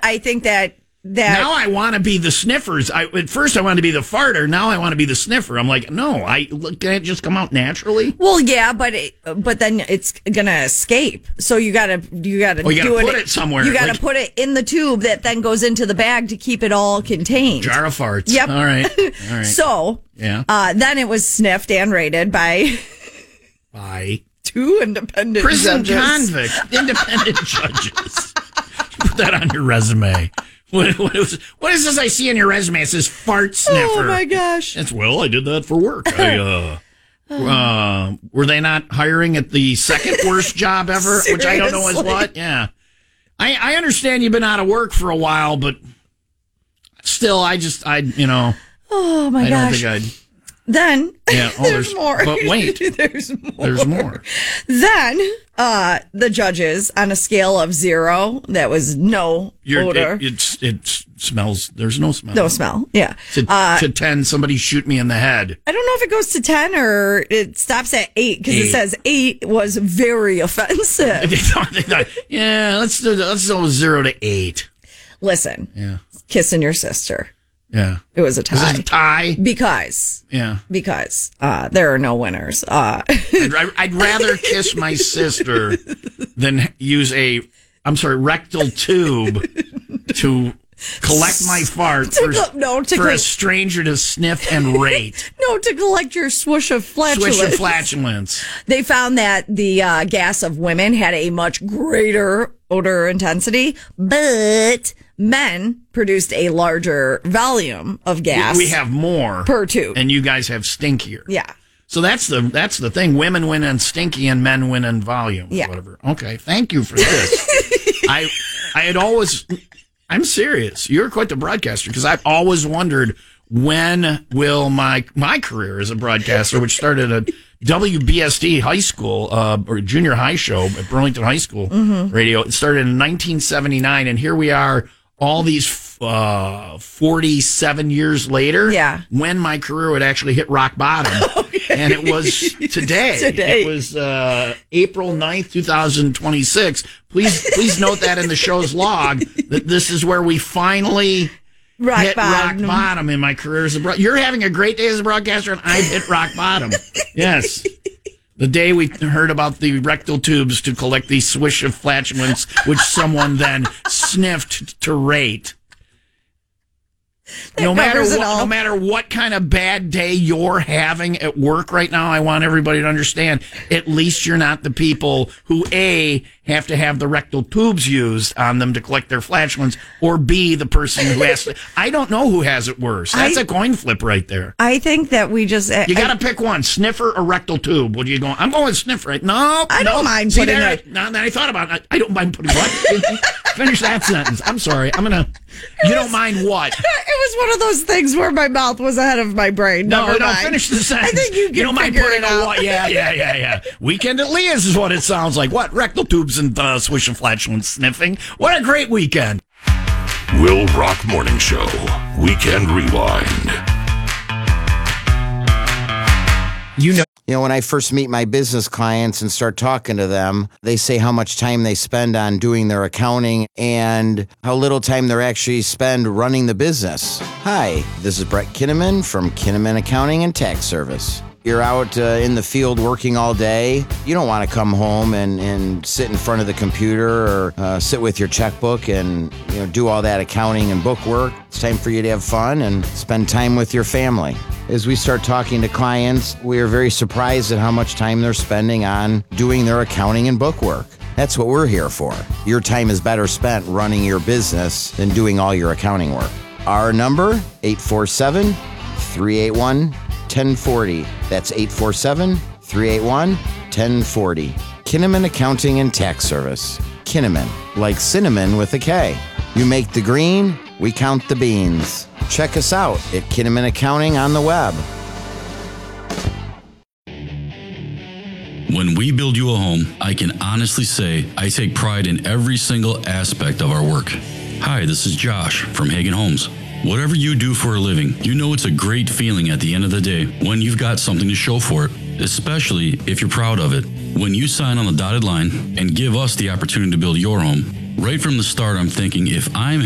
I think that now I want to be the sniffers. At first I wanted to be the farter. Now I want to be the sniffer. I'm like, no, can it just come out naturally? Well, yeah, but then it's gonna escape. So you gotta put it somewhere. You gotta put it in the tube that then goes into the bag to keep it all contained. Jar of farts. Yep. All right. So then it was sniffed and rated by 2 independent prison judges. independent judges. Put that on your resume. What is this I see on your resume? It says fart sniffer. Oh my gosh! I did that for work. Were they not hiring at the second worst job ever? Seriously? Which I don't know is what. Yeah, I understand you've been out of work for a while, but still, oh my I gosh! Don't think Then there's more. But wait, there's more. There's more. Then the judges, on a scale of 0, that was no odor. It smells. There's no smell. No smell. Yeah. To 10, somebody shoot me in the head. I don't know if it goes to 10 or it stops at 8 because it says 8 was very offensive. Yeah, let's go 0 to 8. Listen. Yeah. Kissing your sister. Yeah. It was a tie. Was it a tie? Because there are no winners. I'd rather kiss my sister than use rectal tube to collect my fart for a stranger to sniff and rate. No, to collect your swoosh of flatulence. They found that the gas of women had a much greater odor intensity, but men produced a larger volume of gas. We have more per tube, and you guys have stinkier. Yeah. So that's the thing. Women win on stinky, and men win on volume. Yeah. Whatever. Okay. Thank you for this. I had always. I'm serious. You're quite the broadcaster because I've always wondered when will my career as a broadcaster, which started at WBSD high school or junior high show at Burlington High School radio. It started in 1979, and here we are. All these 47 years later, when my career would actually hit rock bottom. Okay. And it was today. It was April 9th, 2026. Please note that in the show's log that this is where we finally hit rock bottom in my career as a broadcaster. You're having a great day as a broadcaster, and I've hit rock bottom. Yes. The day we heard about the rectal tubes to collect the swish of flatulence, which someone then sniffed to rate. No matter what kind of bad day you're having at work right now, I want everybody to understand, at least you're not the people who, A, have to have the rectal tubes used on them to collect their flatulence, or B, the person who has to. I don't know who has it worse. That's a coin flip right there. I think that we just... You got to pick one, sniffer or rectal tube. What are you going? I'm going sniffer. Right? No, I don't mind putting it. Now that I thought about it, I don't mind putting what? Finish that sentence. I'm sorry. You don't mind what? It was one of those things where my mouth was ahead of my brain. No, finish the sentence. I think you don't mind putting a what? Yeah. Weekend at Leah's is what it sounds like. What? Rectal tubes and swish and flatulence sniffing. What a great weekend. Will Rock Morning Show. Weekend Rewind. You know, when I first meet my business clients and start talking to them, they say how much time they spend on doing their accounting and how little time they actually spend running the business. Hi, this is Brett Kinnaman from Kinnaman Accounting and Tax Service. You're out in the field working all day. You don't want to come home and sit in front of the computer or sit with your checkbook and do all that accounting and book work. It's time for you to have fun and spend time with your family. As we start talking to clients, we are very surprised at how much time they're spending on doing their accounting and book work. That's what we're here for. Your time is better spent running your business than doing all your accounting work. Our number, 847-381-1040. That's 847-381-1040. Kinnaman Accounting and Tax Service. Kinnaman, like cinnamon with a K. You make the green, we count the beans. Check us out at Kinnaman Accounting on the web. When we build you a home, I can honestly say I take pride in every single aspect of our work. Hi, this is Josh from Hagen Homes. Whatever you do for a living, you know it's a great feeling at the end of the day when you've got something to show for it, especially if you're proud of it. When you sign on the dotted line and give us the opportunity to build your home, right from the start I'm thinking if I'm